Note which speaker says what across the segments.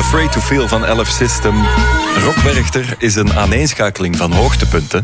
Speaker 1: Afraid to Feel van LF System. Rock Werchter is een aaneenschakeling van hoogtepunten.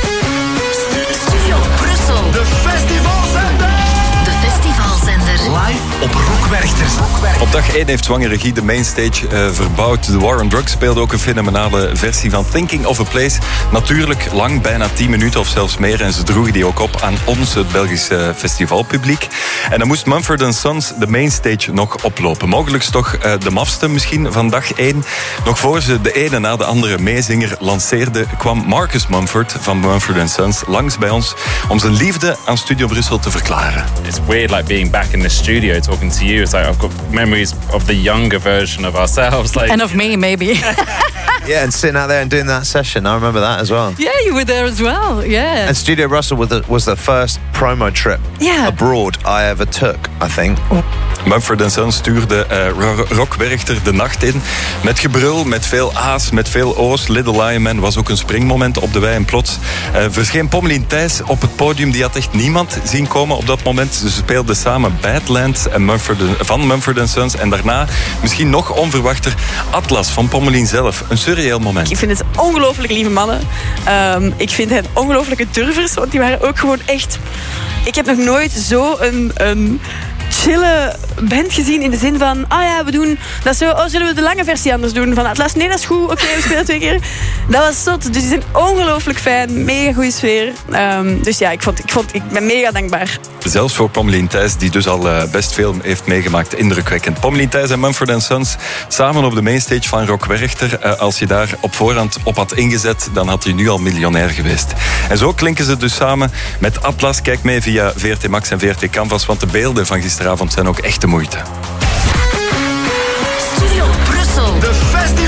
Speaker 2: Studio Brussel.
Speaker 3: De festivalzender.
Speaker 2: De festivalzender.
Speaker 3: Live op Rock Werchter.
Speaker 1: Op dag 1 heeft Zwanger Guy de mainstage verbouwd. The War on Drugs speelde ook een fenomenale versie van Thinking of a Place. Natuurlijk lang, bijna 10 minuten of zelfs meer. En ze droegen die ook op aan ons, het Belgische festivalpubliek. En dan moest Mumford & Sons de mainstage nog oplopen. Mogelijk toch de mafste misschien van dag 1. Nog voor ze de ene na de andere meezinger lanceerde, kwam Marcus Mumford van Mumford & Sons langs bij ons om zijn liefde aan Studio Brussel te verklaren.
Speaker 4: It's weird like being back in the studio talking to you. It's like I've got memories of the younger version of ourselves. Like,
Speaker 5: And of me, maybe.
Speaker 6: Yeah, and sitting out there and doing that session. I remember that as well.
Speaker 5: Yeah, you were there as well. Yeah.
Speaker 6: And Studio Brussel was the first promo trip abroad I ever took, I think.
Speaker 1: Mumford & Sons stuurde Rock Werchter de nacht in. Met gebrul, met veel A's, met veel O's. Little Lion Man was ook een springmoment op de wei. En plots verscheen Pommelien Thijs op het podium. Die had echt niemand zien komen op dat moment. Ze speelden samen Badlands en van Mumford & Sons. En daarna, misschien nog onverwachter, Atlas van Pommelien zelf. Een surreëel moment.
Speaker 7: Ik vind het ongelooflijk lieve mannen. Ik vind hen ongelooflijke durvers. Want die waren ook gewoon echt... Ik heb nog nooit zo een chille band gezien in de zin van... we doen dat zo... zullen we de lange versie anders doen van Atlas? Nee, dat is goed. Oké, we spelen 2 keer. Dat was zot. Dus die zijn ongelooflijk fijn. Mega goede sfeer. Dus ja, ik ben mega dankbaar.
Speaker 1: Zelfs voor Pommelien Thijs, die dus al best veel heeft meegemaakt. Indrukwekkend. Pommelien Thijs en Mumford & Sons samen op de mainstage van Rock Werchter. Als je daar op voorhand op had ingezet, dan had je nu al miljonair geweest. En zo klinken ze dus samen met Atlas. Kijk mee via VRT Max en VRT Canvas, want de beelden van gisteravond zijn ook echt de moeite.
Speaker 2: Studio Brussel.
Speaker 3: De festival.